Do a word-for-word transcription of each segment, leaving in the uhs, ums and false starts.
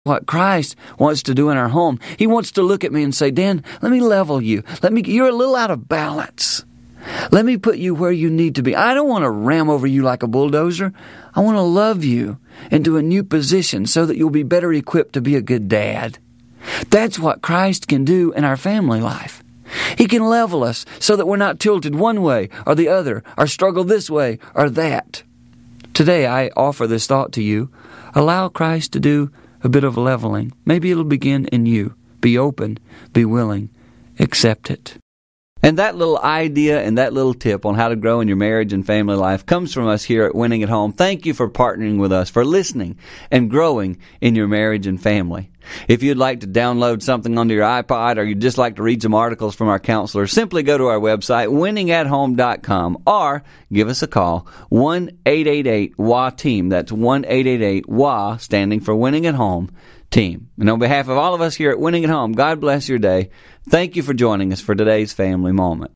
what Christ wants to do in our home. He wants to look at me and say, Dan, let me level you. Let me, you're a little out of balance. Let me put you where you need to be. I don't want to ram over you like a bulldozer. I want to love you into a new position so that you'll be better equipped to be a good dad. That's what Christ can do in our family life. He can level us so that we're not tilted one way or the other, or struggle this way or that. Today I offer this thought to you. Allow Christ to do a bit of leveling. Maybe it'll begin in you. Be open, be willing, accept it. And that little idea and that little tip on how to grow in your marriage and family life comes from us here at Winning at Home. Thank you for partnering with us, for listening and growing in your marriage and family. If you'd like to download something onto your iPod, or you'd just like to read some articles from our counselors, simply go to our website, winning at home dot com, or give us a call, one eight eight eight W A team. That's one eight eight eight W A, standing for Winning at Home Team. And on behalf of all of us here at Winning at Home, God bless your day. Thank you for joining us for today's family moment.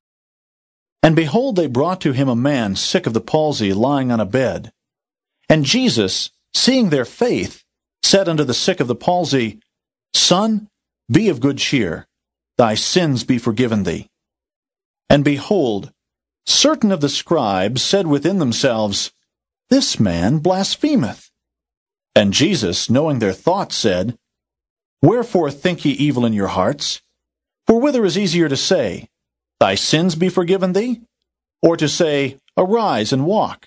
And behold, they brought to him a man sick of the palsy, lying on a bed. And Jesus, seeing their faith, said unto the sick of the palsy, Son, be of good cheer, thy sins be forgiven thee. And behold, certain of the scribes said within themselves, This man blasphemeth. And Jesus, knowing their thoughts, said, Wherefore think ye evil in your hearts? For whither is easier to say, Thy sins be forgiven thee? Or to say, Arise and walk?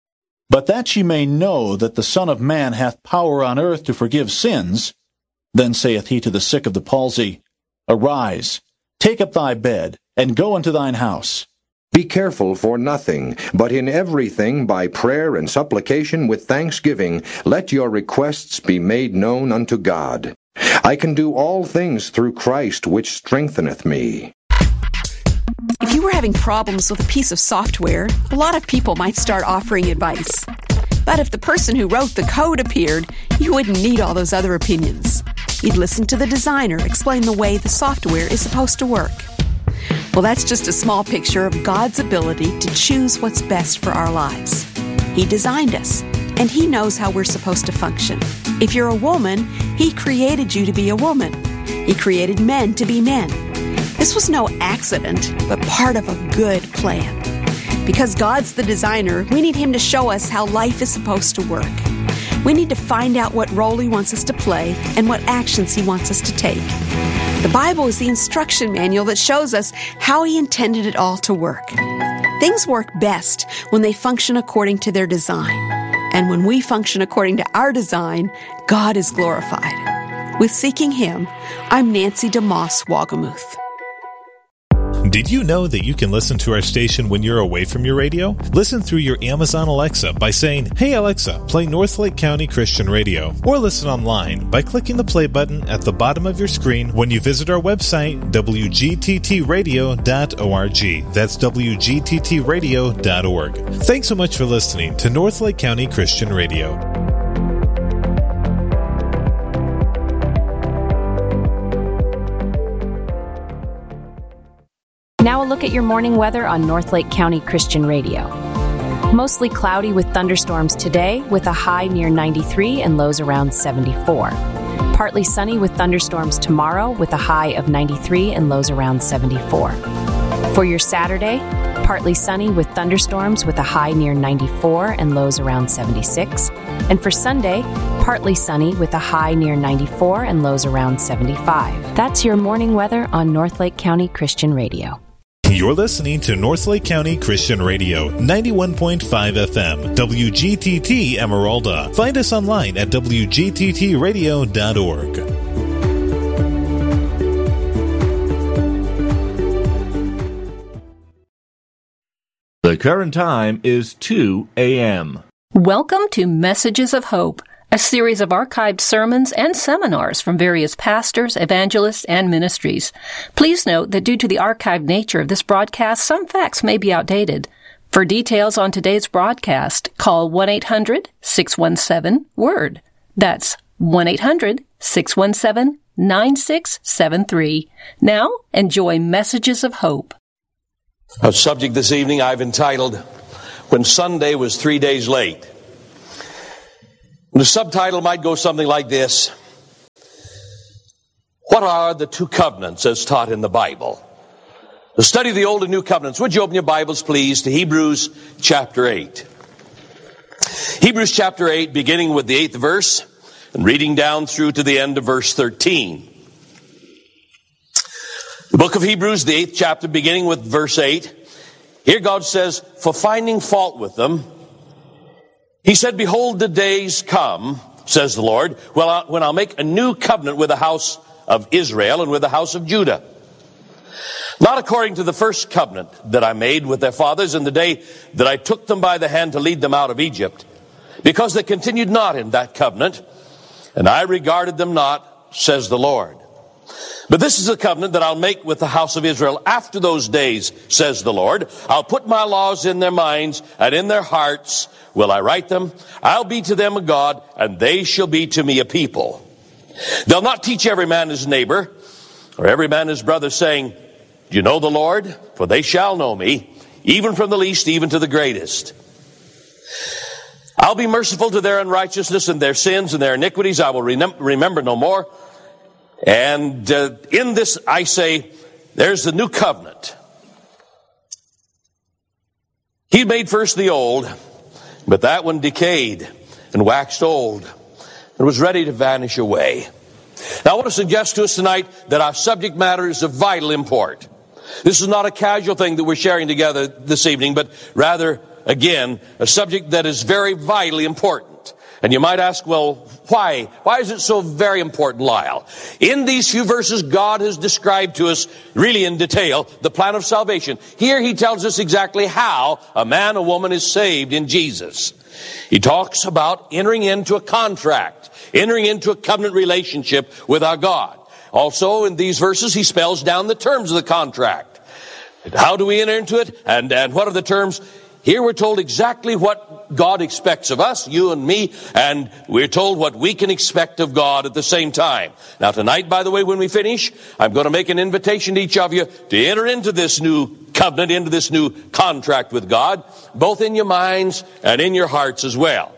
But that ye may know that the Son of Man hath power on earth to forgive sins, then saith he to the sick of the palsy, Arise, take up thy bed, and go into thine house. Be careful for nothing, but in everything by prayer and supplication with thanksgiving, let your requests be made known unto God. I can do all things through Christ which strengtheneth me. If you were having problems with a piece of software, a lot of people might start offering advice. But if the person who wrote the code appeared, you wouldn't need all those other opinions. You'd listen to the designer explain the way the software is supposed to work. Well, that's just a small picture of God's ability to choose what's best for our lives. He designed us, and He knows how we're supposed to function. If you're a woman, He created you to be a woman. He created men to be men. This was no accident, but part of a good plan. Because God's the designer, we need Him to show us how life is supposed to work. We need to find out what role He wants us to play and what actions He wants us to take. The Bible is the instruction manual that shows us how He intended it all to work. Things work best when they function according to their design. And when we function according to our design, God is glorified. With Seeking Him, I'm Nancy DeMoss Wagamuth. Did you know that you can listen to our station when you're away from your radio? Listen through your Amazon Alexa by saying, Hey Alexa, play Northlake County Christian Radio. Or listen online by clicking the play button at the bottom of your screen when you visit our website, w g t t radio dot org. That's w g t t radio dot org. Thanks so much for listening to Northlake County Christian Radio. Now a look at your morning weather on Northlake County Christian Radio. Mostly cloudy with thunderstorms today, with a high near ninety-three and lows around seventy-four. Partly sunny with thunderstorms tomorrow, with a high of ninety-three and lows around seventy-four. For your Saturday, partly sunny with thunderstorms with a high near ninety-four and lows around seventy-six. And for Sunday, partly sunny with a high near ninety-four and lows around seventy-five. That's your morning weather on Northlake County Christian Radio. You're listening to Northlake County Christian Radio, ninety-one point five F M, W G T T Emeralda. Find us online at w g t t radio dot org. The current time is two a.m. Welcome to Messages of Hope, a series of archived sermons and seminars from various pastors, evangelists, and ministries. Please note that due to the archived nature of this broadcast, some facts may be outdated. For details on today's broadcast, call one eight hundred six one seven WORD. That's one eight hundred six one seven nine six seven three. Now, enjoy Messages of Hope. A subject this evening I've entitled, When Sunday Was Three Days Late. The subtitle might go something like this: What are the two covenants as taught in the Bible? The study of the Old and New Covenants. Would you open your Bibles, please, to Hebrews chapter eight. Hebrews chapter eight, beginning with the eighth verse, and reading down through to the end of verse thirteen. The book of Hebrews, the eighth chapter, beginning with verse eight. Here God says, for finding fault with them, He said, behold, the days come, says the Lord, when I'll make a new covenant with the house of Israel and with the house of Judah. Not according to the first covenant that I made with their fathers in the day that I took them by the hand to lead them out of Egypt, because they continued not in that covenant, and I regarded them not, says the Lord. But this is a covenant that I'll make with the house of Israel after those days, says the Lord. I'll put my laws in their minds, and in their hearts will I write them. I'll be to them a God, and they shall be to me a people. They'll not teach every man his neighbor, or every man his brother, saying, do you know the Lord? For they shall know me, even from the least even to the greatest. I'll be merciful to their unrighteousness and their sins and their iniquities. I will remember no more. And uh, in this I say, there's the new covenant. He made first the old, but that one decayed and waxed old and was ready to vanish away. Now I want to suggest to us tonight that our subject matter is of vital import. This is not a casual thing that we're sharing together this evening, but rather, again, a subject that is very vitally important. And you might ask, well, why? Why is it so very important, Lyle? In these few verses, God has described to us, really in detail, the plan of salvation. Here he tells us exactly how a man, a woman is saved in Jesus. He talks about entering into a contract, entering into a covenant relationship with our God. Also, in these verses, he spells down the terms of the contract. How do we enter into it? And, and what are the terms? Here we're told exactly what God expects of us, you and me, and we're told what we can expect of God at the same time. Now tonight, by the way, when we finish, I'm going to make an invitation to each of you to enter into this new covenant, into this new contract with God, both in your minds and in your hearts as well.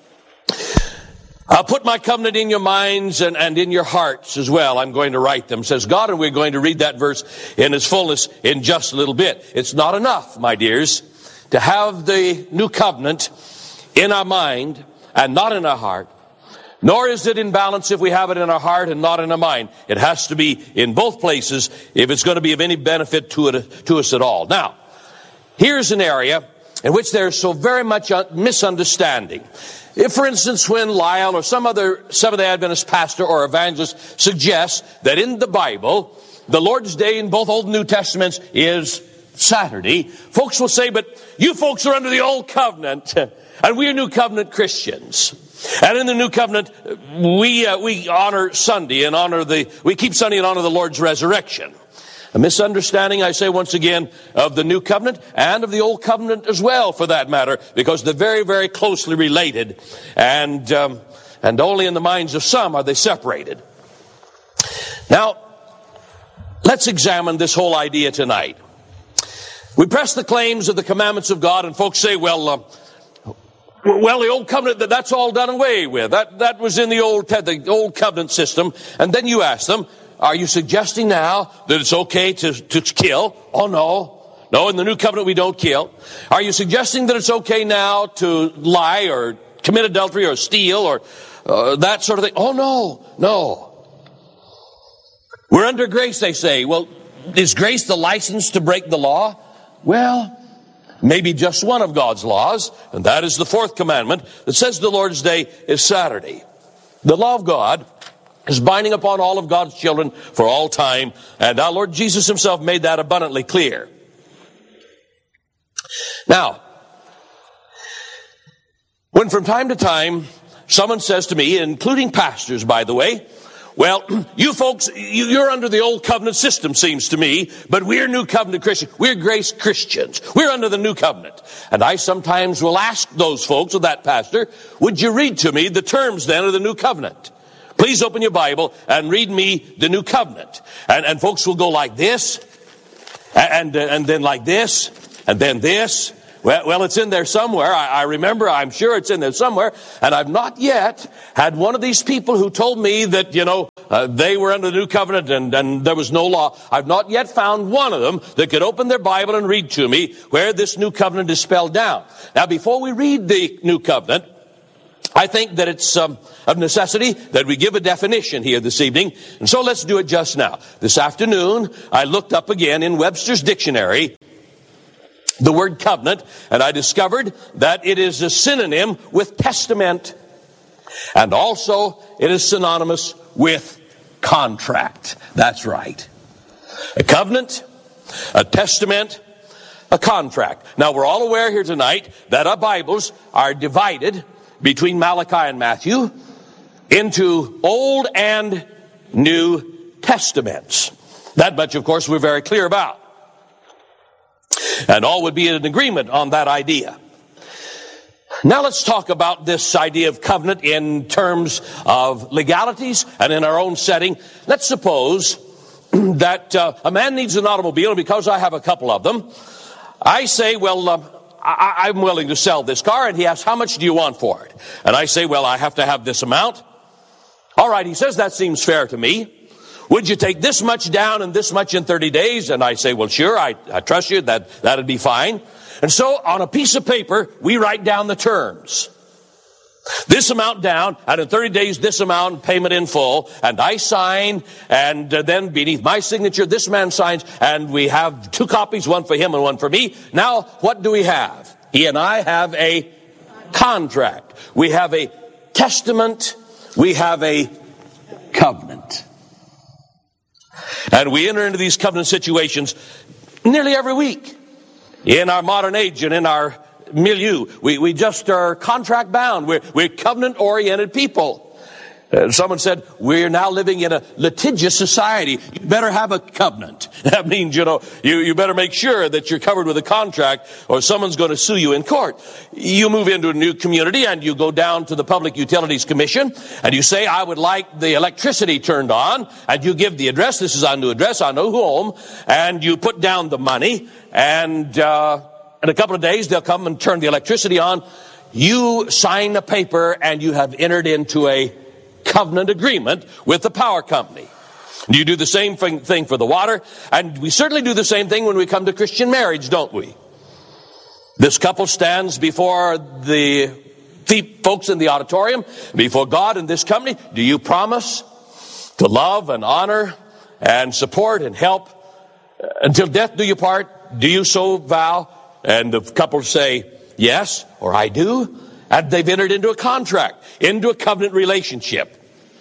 I'll put my covenant in your minds and, and in your hearts as well. I'm going to write them, says God, and we're going to read that verse in its fullness in just a little bit. It's not enough, my dears, to have the new covenant in our mind and not in our heart. Nor is it in balance if we have it in our heart and not in our mind. It has to be in both places if it's going to be of any benefit to it, to us at all. Now, here's an area in which there's so very much misunderstanding. If, for instance, when Lyle or some other Seventh-day Adventist pastor or evangelist suggests that in the Bible, the Lord's Day in both Old and New Testaments is Saturday, folks will say, but you folks are under the Old Covenant, and we're New Covenant Christians. And in the New Covenant, we uh, we honor Sunday and honor the, we keep Sunday and honor the Lord's resurrection. A misunderstanding, I say once again, of the New Covenant and of the Old Covenant as well, for that matter, because they're very, very closely related, and um, and only in the minds of some are they separated. Now, let's examine this whole idea tonight. We press the claims of the commandments of God, and folks say, well, uh, well, the Old Covenant, that's all done away with. That that was in the Old the Old Covenant system. And then you ask them, are you suggesting now that it's okay to, to kill? Oh, no. No, in the New Covenant we don't kill. Are you suggesting that it's okay now to lie or commit adultery or steal or uh, that sort of thing? Oh, no, no. We're under grace, they say. Well, is grace the license to break the law? Well, maybe just one of God's laws, and that is the fourth commandment that says the Lord's Day is Saturday. The law of God is binding upon all of God's children for all time, and our Lord Jesus himself made that abundantly clear. Now, when from time to time someone says to me, including pastors, by the way, well, you folks, you're under the Old Covenant system, seems to me, but we're New Covenant Christians. We're grace Christians. We're under the New Covenant. And I sometimes will ask those folks, or that pastor, would you read to me the terms then of the New Covenant? Please open your Bible and read me the New Covenant. And, and folks will go like this, and, and then like this, and then this. Well, well, it's in there somewhere. I, I remember, I'm sure it's in there somewhere. And I've not yet had one of these people who told me that, you know, Uh, they were under the new covenant, and, and there was no law. I've not yet found one of them that could open their Bible and read to me where this new covenant is spelled down. Now, before we read the new covenant, I think that it's um, of necessity that we give a definition here this evening. And so let's do it just now. This afternoon, I looked up again in Webster's dictionary the word covenant, and I discovered that it is a synonym with testament. And also, it is synonymous with contract. That's right. A covenant, a testament, a contract. Now, we're all aware here tonight that our Bibles are divided between Malachi and Matthew into Old and New Testaments. That much, of course, we're very clear about. And all would be in agreement on that idea. Now let's talk about this idea of covenant in terms of legalities and in our own setting. Let's suppose that uh, a man needs an automobile, and because I have a couple of them, I say, well, uh, I- I'm willing to sell this car, and he asks, how much do you want for it? And I say, well, I have to have this amount. All right, he says, that seems fair to me. Would you take this much down and this much in thirty days? And I say, well, sure, I, I trust you, that, that'd be fine. And so on a piece of paper, we write down the terms. This amount down, and in thirty days, this amount, payment in full. And I sign, and uh, then beneath my signature, this man signs, and we have two copies, one for him and one for me. Now, what do we have? He and I have a contract. We have a testament. We have a covenant. And we enter into these covenant situations nearly every week. In our modern age and in our milieu, we, we just are contract bound. We're, we're covenant oriented people. Uh, someone said, we're now living in a litigious society. You better have a covenant. That means, you know, you, you better make sure that you're covered with a contract or someone's going to sue you in court. You move into a new community and you go down to the Public Utilities Commission and you say, I would like the electricity turned on, and you give the address. This is our new address, our new home, and you put down the money, and uh, in a couple of days they'll come and turn the electricity on. You sign a paper and you have entered into a covenant agreement with the power company. You do the same thing for the water, and we certainly do the same thing when we come to Christian marriage, don't we? This couple stands before the folks in the auditorium, before God and this company. Do you promise to love and honor and support and help until death do you part? Do you so vow? And the couple say, yes, or I do. And they've entered into a contract, into a covenant relationship.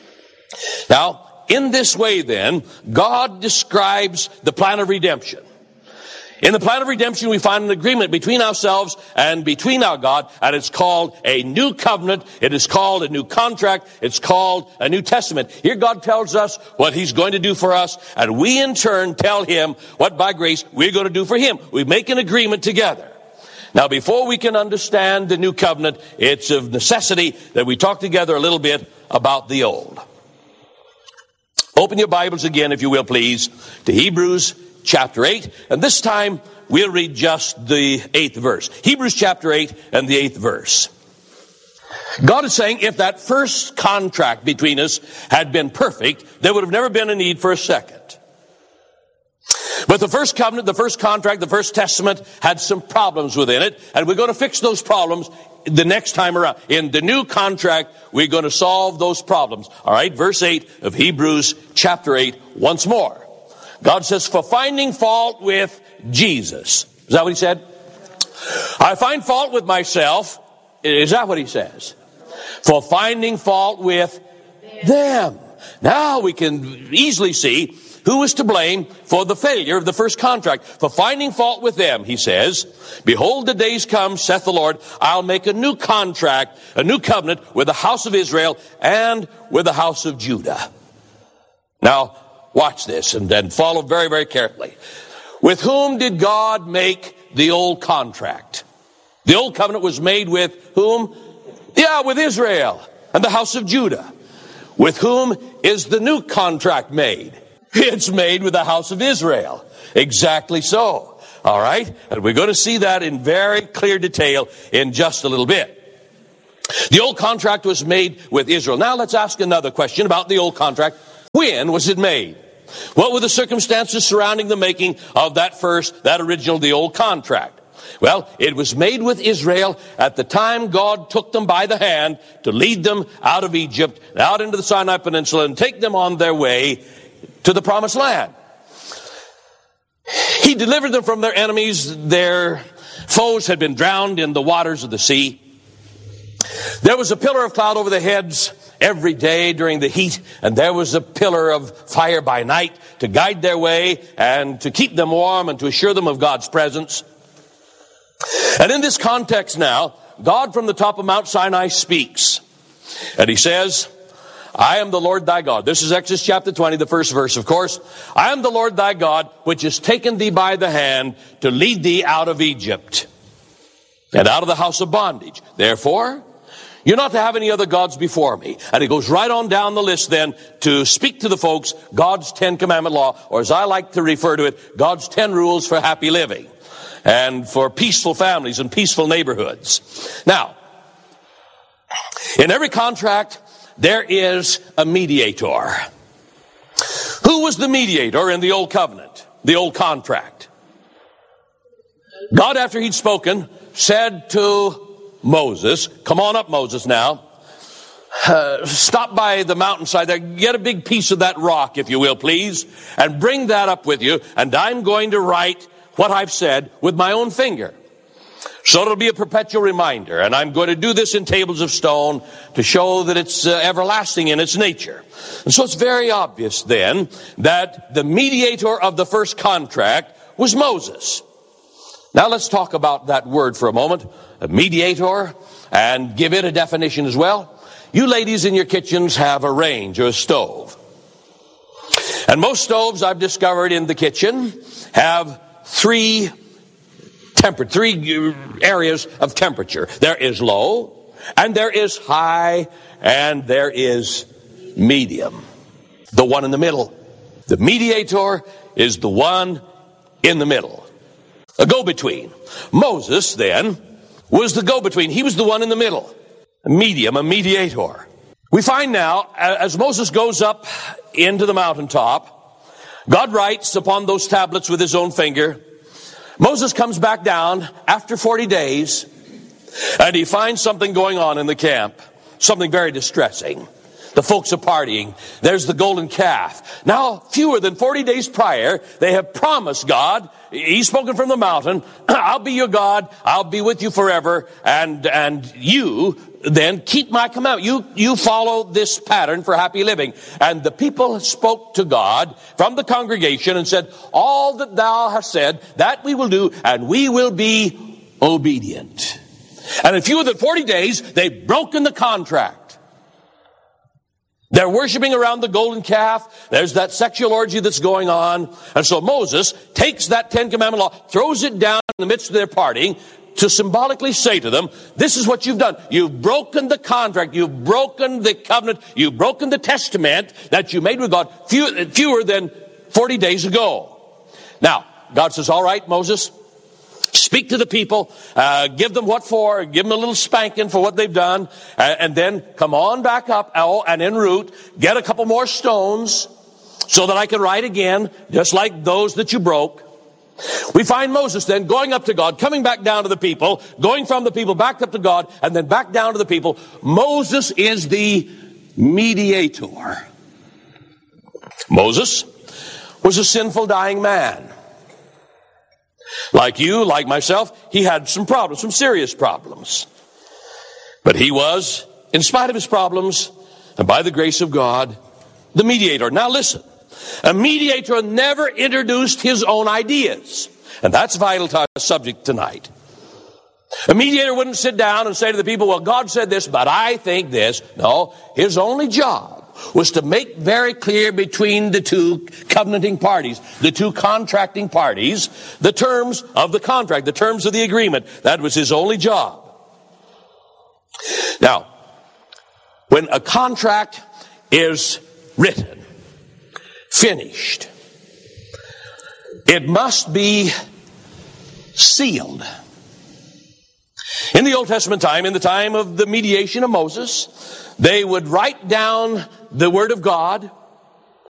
Now, in this way then, God describes the plan of redemption. In the plan of redemption, we find an agreement between ourselves and between our God, and it's called a new covenant. It is called a new contract. It's called a new testament. Here God tells us what He's going to do for us, and we in turn tell Him what by grace we're going to do for Him. We make an agreement together. Now, before we can understand the new covenant, it's of necessity that we talk together a little bit about the old. Open your Bibles again, if you will, please, to Hebrews chapter eight. And this time, we'll read just the eighth verse. Hebrews chapter eight and the eighth verse. God is saying if that first contract between us had been perfect, there would have never been a need for a second. But the first covenant, the first contract, the first testament had some problems within it, and we're going to fix those problems the next time around. In the new contract, we're going to solve those problems. All right, verse eight of Hebrews chapter eight, once more. God says, for finding fault with Jesus. Is that what He said? I find fault with myself. Is that what He says? For finding fault with them. Now we can easily see who is to blame for the failure of the first contract. For finding fault with them, He says, behold, the days come, saith the Lord, I'll make a new contract, a new covenant with the house of Israel and with the house of Judah. Now, watch this and then follow very, very carefully. With whom did God make the old contract? The old covenant was made with whom? Yeah, with Israel and the house of Judah. With whom is the new contract made? It's made with the house of Israel. Exactly so. All right? And we're going to see that in very clear detail in just a little bit. The old contract was made with Israel. Now let's ask another question about the old contract. When was it made? What were the circumstances surrounding the making of that first, that original, the old contract? Well, it was made with Israel at the time God took them by the hand to lead them out of Egypt, out into the Sinai Peninsula, and take them on their way to the Promised Land. He delivered them from their enemies. Their foes had been drowned in the waters of the sea. There was a pillar of cloud over their heads every day during the heat, and there was a pillar of fire by night to guide their way and to keep them warm and to assure them of God's presence. And in this context now, God from the top of Mount Sinai speaks. And he says, I am the Lord thy God. This is Exodus chapter twenty, the first verse, of course. I am the Lord thy God, which has taken thee by the hand to lead thee out of Egypt and out of the house of bondage. Therefore, you're not to have any other gods before me. And he goes right on down the list then to speak to the folks God's Ten Commandment law, or as I like to refer to it, God's ten rules for happy living and for peaceful families and peaceful neighborhoods. Now, in every contract, there is a mediator. Who was the mediator in the old covenant, the old contract? God, after he'd spoken, said to Moses, come on up, Moses, now. Uh, stop by the mountainside there. Get a big piece of that rock, if you will, please, and bring that up with you. And I'm going to write what I've said with my own finger. So it'll be a perpetual reminder. And I'm going to do this in tables of stone to show that it's uh, everlasting in its nature. And so it's very obvious then that the mediator of the first contract was Moses. Now let's talk about that word for a moment, a mediator, and give it a definition as well. You ladies in your kitchens have a range or a stove. And most stoves I've discovered in the kitchen have three temper, three areas of temperature. There is low, and there is high, and there is medium. The one in the middle. The mediator is the one in the middle. A go-between. Moses, then, was the go-between. He was the one in the middle. A medium, a mediator. We find now, as Moses goes up into the mountaintop, God writes upon those tablets with his own finger. Moses comes back down after forty days, and he finds something going on in the camp. Something very distressing. The folks are partying. There's the golden calf. Now, fewer than forty days prior, they have promised God, he's spoken from the mountain, I'll be your God, I'll be with you forever, and and you then keep my commandment. You, you follow this pattern for happy living. And the people spoke to God from the congregation and said, all that thou hast said, that we will do, and we will be obedient. And in fewer than forty days, they've broken the contract. They're worshiping around the golden calf. There's that sexual orgy that's going on. And so Moses takes that Ten Commandment law, throws it down in the midst of their partying to symbolically say to them, this is what you've done. You've broken the contract. You've broken the covenant. You've broken the testament that you made with God few, fewer than forty days ago. Now, God says, all right, Moses, speak to the people, uh, give them what for, give them a little spanking for what they've done, uh, and then come on back up, oh, and en route, get a couple more stones so that I can write again, just like those that you broke. We find Moses then going up to God, coming back down to the people, going from the people back up to God, and then back down to the people. Moses is the mediator. Moses was a sinful, dying man. Like you, like myself, he had some problems, some serious problems. But he was, in spite of his problems, and by the grace of God, the mediator. Now listen, a mediator never introduced his own ideas. And that's vital to our subject tonight. A mediator wouldn't sit down and say to the people, well, God said this, but I think this. No, his only job was to make very clear between the two covenanting parties, the two contracting parties, the terms of the contract, the terms of the agreement. That was his only job. Now, when a contract is written, finished, it must be sealed. In the Old Testament time, in the time of the mediation of Moses, they would write down the Word of God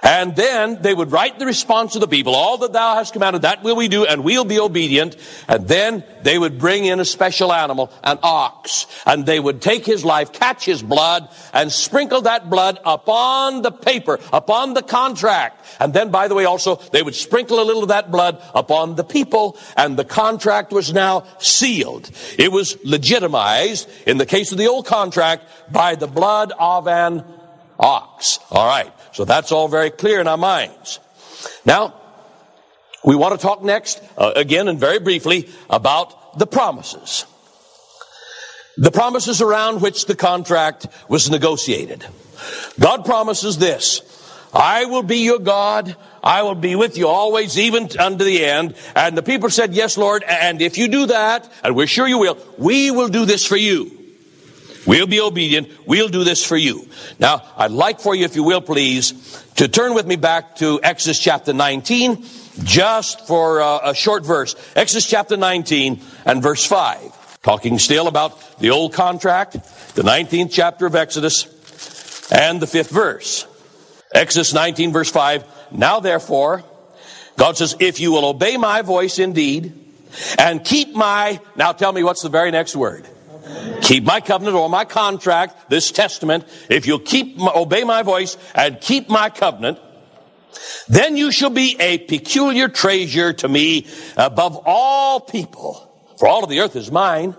And then they would write the response of the people. All that thou hast commanded, that will we do, and we'll be obedient. And then they would bring in a special animal, an ox. And they would take his life, catch his blood, and sprinkle that blood upon the paper, upon the contract. And then, by the way, also, they would sprinkle a little of that blood upon the people. And the contract was now sealed. It was legitimized, in the case of the old contract, by the blood of an ox. All right. So that's all very clear in our minds. Now, we want to talk next, uh, again and very briefly, about the promises. The promises around which the contract was negotiated. God promises this: I will be your God. I will be with you always, even unto the end. And the people said, yes, Lord. And if you do that, and we're sure you will, we will do this for you. We'll be obedient. We'll do this for you. Now, I'd like for you, if you will, please, to turn with me back to Exodus chapter nineteen, just for uh, a short verse. Exodus chapter nineteen and verse five. Talking still about the old contract, the nineteenth chapter of Exodus, and the fifth verse. Exodus nineteen, verse five. Now, therefore, God says, if you will obey my voice indeed, and keep my... Now, tell me, what's the very next word? Keep my covenant or my contract, this testament. If you'll keep, obey my voice and keep my covenant, then you shall be a peculiar treasure to me above all people. For all of the earth is mine.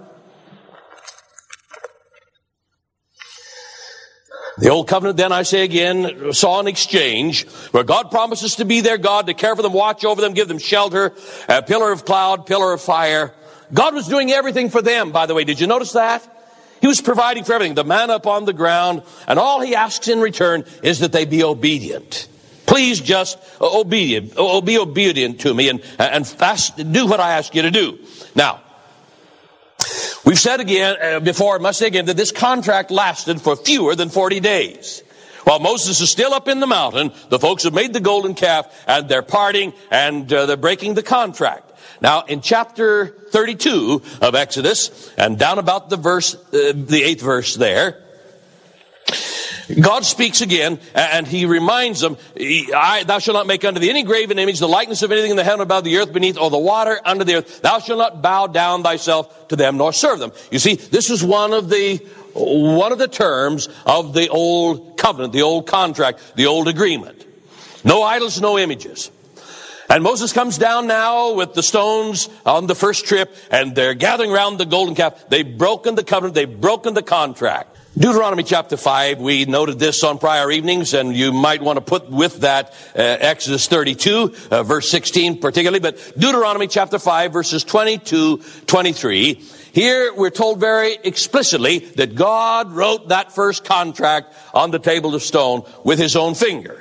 The old covenant, then I say again, saw an exchange where God promises to be their God, to care for them, watch over them, give them shelter, a pillar of cloud, pillar of fire. God was doing everything for them, by the way. Did you notice that? He was providing for everything. The manna upon the ground. And all he asks in return is that they be obedient. Please just obedient, be obedient to me and, and fast, do what I ask you to do. Now, we've said again, uh, before, I must say again, that this contract lasted for fewer than forty days. While Moses is still up in the mountain, the folks have made the golden calf and they're parting and uh, they're breaking the contract. Now, in chapter thirty-two of Exodus, and down about the verse, uh, the eighth verse there, God speaks again, and he reminds them, I, thou shalt not make unto thee any graven image, the likeness of anything in the heaven above, the earth beneath, or the water under the earth. Thou shalt not bow down thyself to them, nor serve them. You see, this is one of the, one of the terms of the old covenant, the old contract, the old agreement. No idols, no images. And Moses comes down now with the stones on the first trip, and they're gathering around the golden calf. They've broken the covenant. They've broken the contract. Deuteronomy chapter five, we noted this on prior evenings, and you might want to put with that uh, Exodus thirty-two, uh, verse sixteen particularly, but Deuteronomy chapter five, verses twenty-two, twenty-three. Here we're told very explicitly that God wrote that first contract on the table of stone with his own finger.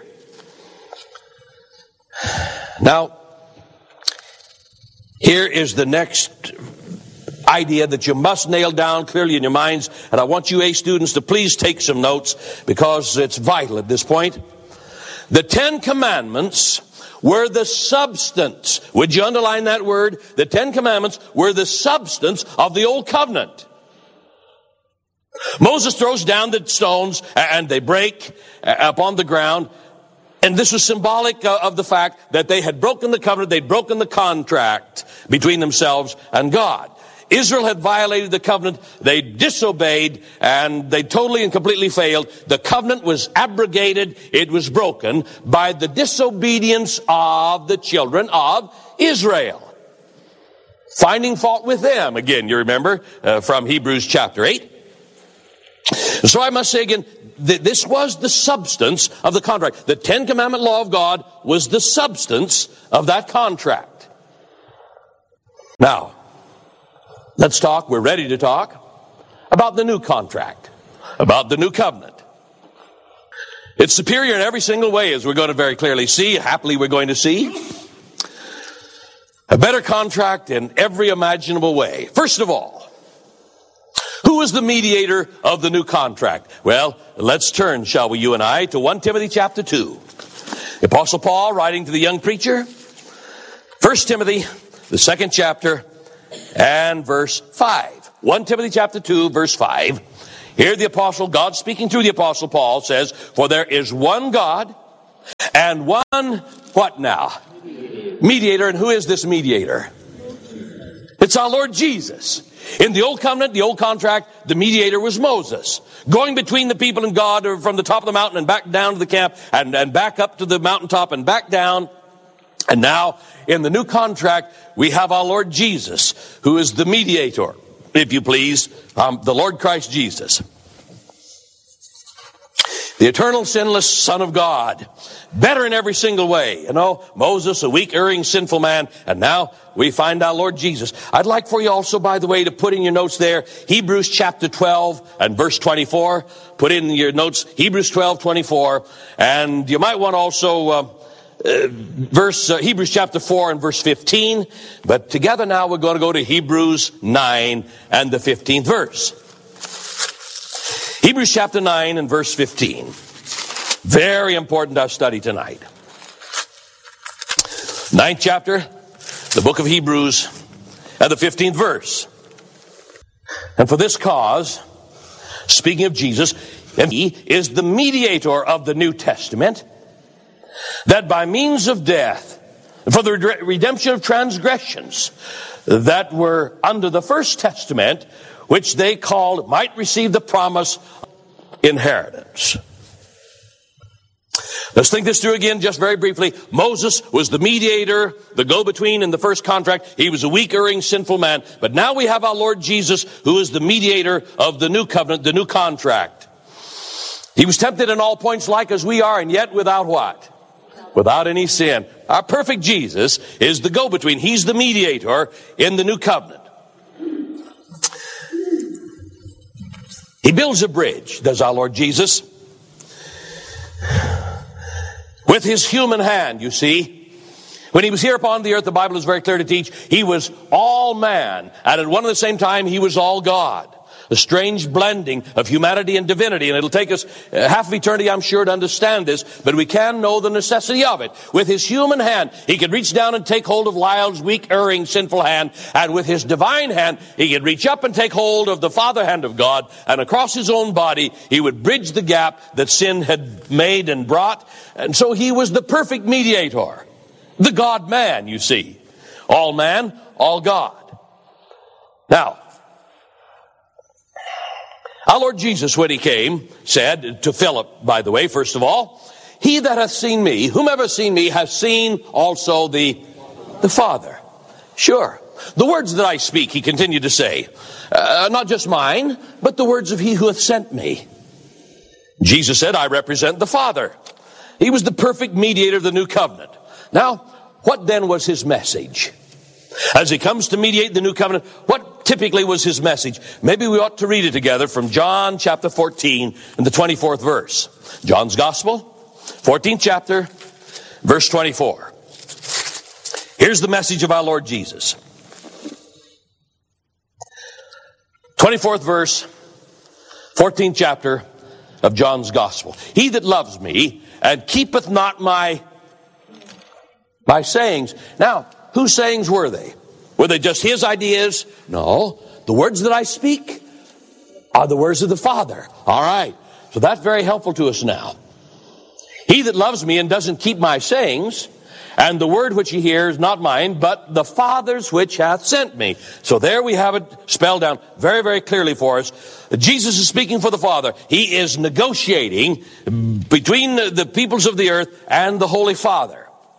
Now, here is the next idea that you must nail down clearly in your minds, and I want you A students to please take some notes because it's vital at this point. The Ten Commandments were the substance. Would you underline that word? The Ten Commandments were the substance of the Old Covenant. Moses throws down the stones and they break upon the ground. And this was symbolic of the fact that they had broken the covenant, they'd broken the contract between themselves and God. Israel had violated the covenant, they disobeyed, and they totally and completely failed. The covenant was abrogated, it was broken by the disobedience of the children of Israel. Finding fault with them, again, you remember, uh, from Hebrews chapter eight. So I must say again, th- this was the substance of the contract. The Ten Commandment law of God was the substance of that contract. Now, let's talk, we're ready to talk, about the new contract, about the new covenant. It's superior in every single way, as we're going to very clearly see, happily we're going to see. A better contract in every imaginable way. First of all, who is the mediator of the new contract? Well, let's turn, shall we, you and I, to First Timothy chapter two. The Apostle Paul writing to the young preacher, First Timothy, the second chapter, and verse five. First Timothy chapter two, verse five. Here the Apostle, God speaking through the Apostle Paul says, for there is one God And one, what now? Mediator. And who is this mediator? It's our Lord Jesus. In the Old Covenant, the Old Contract, the mediator was Moses, going between the people and God from the top of the mountain and back down to the camp and, and back up to the mountaintop and back down. And now, in the New Contract, we have our Lord Jesus, who is the mediator, if you please, um, the Lord Christ Jesus. The eternal, sinless Son of God. Better in every single way. You know, Moses, a weak, erring, sinful man. And now we find our Lord Jesus. I'd like for you also, by the way, to put in your notes there, Hebrews chapter twelve and verse twenty-four. Put in your notes, Hebrews twelve, twenty-four. And you might want also, uh, uh, verse, uh, Hebrews chapter four and verse fifteen. But together now we're going to go to Hebrews nine and the fifteenth verse. Hebrews chapter nine and verse fifteen. Very important our study tonight. Ninth chapter, the book of Hebrews, and the fifteenth verse. And for this cause, speaking of Jesus, and he is the mediator of the New Testament, that by means of death, for the redemption of transgressions that were under the first testament, which they called, might receive the promise inheritance. Let's think this through again just very briefly. Moses was the mediator, the go-between in the first contract. He was a weak, erring, sinful man. But now we have our Lord Jesus, who is the mediator of the new covenant, the new contract. He was tempted in all points like as we are, and yet without what? Without any sin. Our perfect Jesus is the go-between. He's the mediator in the new covenant. He builds a bridge, does our Lord Jesus, with his human hand, you see. When he was here upon the earth, the Bible is very clear to teach, he was all man, and at one and the same time, he was all God. A strange blending of humanity and divinity, and it'll take us half of eternity, I'm sure, to understand this, but we can know the necessity of it. With his human hand, he could reach down and take hold of Lyle's weak, erring, sinful hand, and with his divine hand, he could reach up and take hold of the Father hand of God, and across his own body, he would bridge the gap that sin had made and brought, and so he was the perfect mediator. The God-man, you see. All man, all God. Now, our Lord Jesus, when he came, said to Philip, by the way, first of all, he that hath seen me, whomever hath seen me, hath seen also the, the Father. Sure. The words that I speak, he continued to say, uh, not just mine, but the words of he who hath sent me. Jesus said, I represent the Father. He was the perfect mediator of the new covenant. Now, what then was his message? As he comes to mediate the new covenant, what typically was his message? Maybe we ought to read it together from John chapter fourteen and the twenty-fourth verse. John's Gospel, fourteenth chapter, verse twenty-four. Here's the message of our Lord Jesus. twenty-fourth verse, fourteenth chapter of John's Gospel. He that loves me and keepeth not my, my sayings. Now, whose sayings were they? Were they just his ideas? No. The words that I speak are the words of the Father. All right. So that's very helpful to us now. He that loves me and doesn't keep my sayings, and the word which he hears, not mine, but the Father's which hath sent me. So there we have it spelled down very, very clearly for us. Jesus is speaking for the Father. He is negotiating between the peoples of the earth and the Holy Father.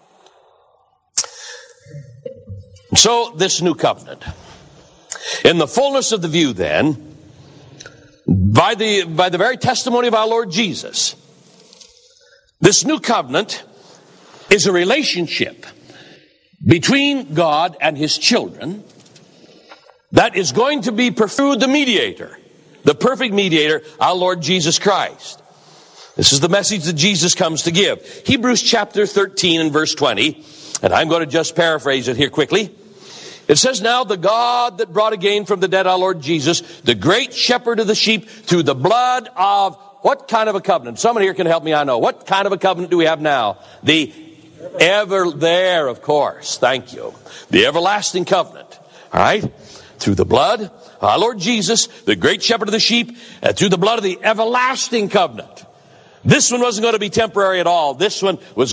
So, this new covenant. In the fullness of the view, then, by the, by the very testimony of our Lord Jesus, this new covenant is a relationship between God and his children that is going to be through the mediator, the perfect mediator, our Lord Jesus Christ. This is the message that Jesus comes to give. Hebrews chapter thirteen and verse twenty, and I'm going to just paraphrase it here quickly. It says, now the God that brought again from the dead our Lord Jesus, the great shepherd of the sheep, through the blood of what kind of a covenant? Someone here can help me, I know. What kind of a covenant do we have now? The ever there, of course. Thank you. The everlasting covenant. All right? Through the blood, our Lord Jesus, the great shepherd of the sheep, uh, through the blood of the everlasting covenant. This one wasn't going to be temporary at all. This one was